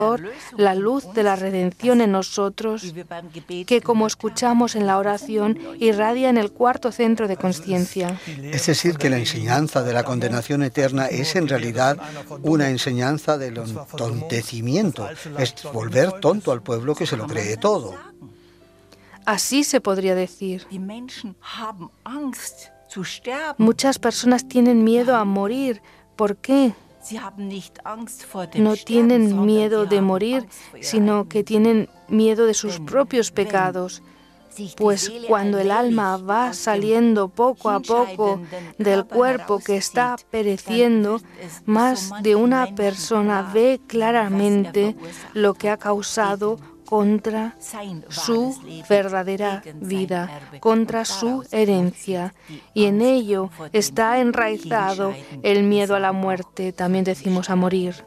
la luz de la redención en nosotros, que como escuchamos en la oración, irradia en el cuarto centro de conciencia. Es decir, que la enseñanza de la condenación eterna es en realidad una enseñanza del entontecimiento, es volver tonto al pueblo que se lo cree todo. Así se podría decir. Muchas personas tienen miedo a morir. ¿Por qué? No tienen miedo de morir, sino que tienen miedo de sus propios pecados. Pues cuando el alma va saliendo poco a poco del cuerpo que está pereciendo, más de una persona ve claramente lo que ha causado contra su verdadera vida, contra su herencia. Y en ello está enraizado el miedo a la muerte, también decimos a morir.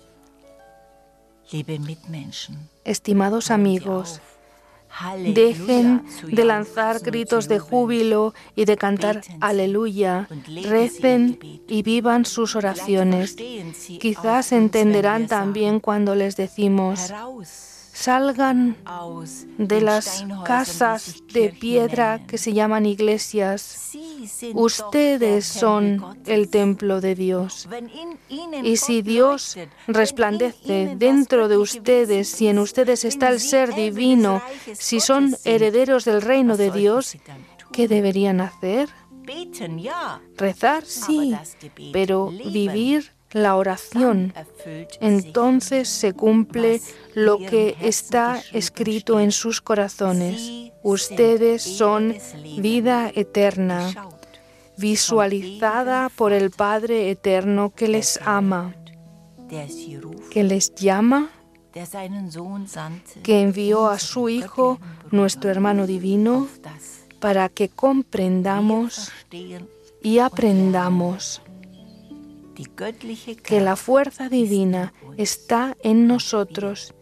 Estimados amigos, dejen de lanzar gritos de júbilo y de cantar aleluya, recen y vivan sus oraciones. Quizás entenderán también cuando les decimos: salgan de las casas de piedra que se llaman iglesias. Ustedes son el templo de Dios. Y si Dios resplandece dentro de ustedes, si en ustedes está el ser divino, si son herederos del reino de Dios, ¿qué deberían hacer? Rezar, sí, pero vivir la oración. Entonces se cumple lo que está escrito en sus corazones. Ustedes son vida eterna, visualizada por el Padre eterno que les ama, que les llama, que envió a su Hijo, nuestro hermano divino, para que comprendamos y aprendamos que la fuerza divina está en nosotros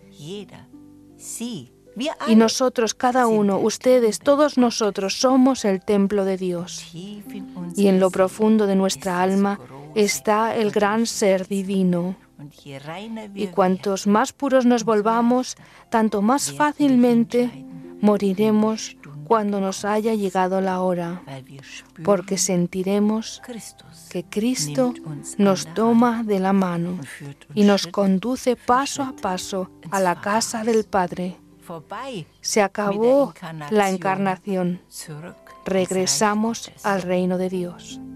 y nosotros, cada uno, ustedes, todos nosotros somos el templo de Dios. Y en lo profundo de nuestra alma está el gran ser divino. Y cuantos más puros nos volvamos, tanto más fácilmente moriremos cuando nos haya llegado la hora, porque sentiremos que Cristo nos toma de la mano y nos conduce paso a paso a la casa del Padre. Se acabó la encarnación. Regresamos al reino de Dios.